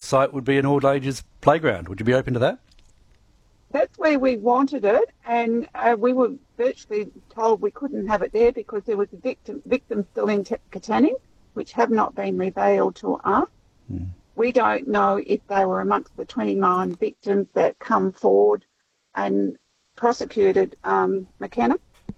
site would be an all-ages playground. Would you be open to that? That's where we wanted it, and we were virtually told we couldn't have it there because there was a victim still in Katanning, which have not been revealed to us. We don't know if they were amongst the 29 victims that come forward and prosecuted McKenna,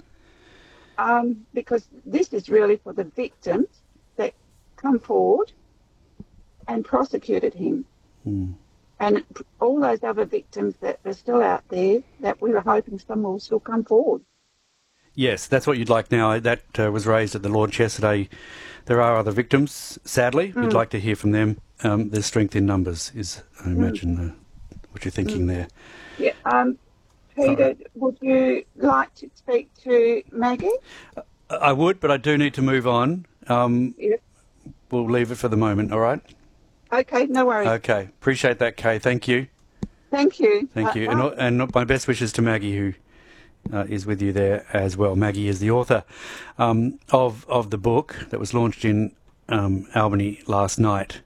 because this is really for the victims that come forward and prosecuted him. And all those other victims that are still out there that we were hoping some will still come forward. Yes, that's what you'd like now. That was raised at the launch yesterday. There are other victims, sadly. You'd like to hear from them. There's strength in numbers is, I imagine, what you're thinking there. Yeah. Peter, would you like to speak to Maggie? I would, but I do need to move on. Yes. We'll leave it for the moment, all right? Okay, no worries. Okay, appreciate that, Kay. Thank you. Thank you. Thank you. And my best wishes to Maggie, who is with you there as well. Maggie is the author of the book that was launched in Albany last night,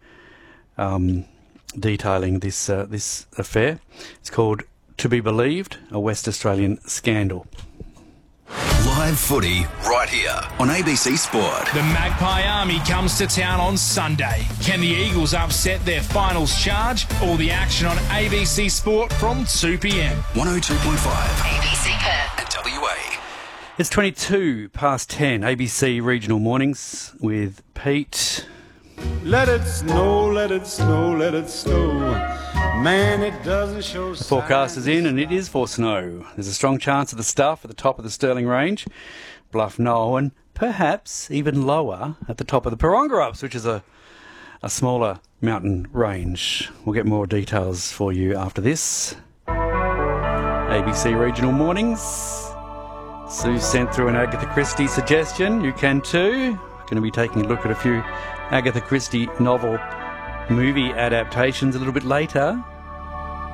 detailing this affair. It's called To Be Believed, a West Australian Scandal. Live footy right here on ABC Sport. The Magpie Army comes to town on Sunday. Can the Eagles upset their finals charge? All the action on ABC Sport from 2 p.m. 102.5 ABC Perth and WA. It's 22 past 10, ABC Regional Mornings with Pete. Let it snow, let it snow, let it snow. Man, it doesn't show. The forecast is in and it is for snow. There's a strong chance of the stuff at the top of the Stirling Range, Bluff Knoll, and perhaps even lower at the top of the Paronga-Ups, which is a smaller mountain range. We'll get more details for you after this. ABC Regional Mornings. Sue sent through an Agatha Christie suggestion. You can too. Going to be taking a look at a few Agatha Christie novel movie adaptations a little bit later.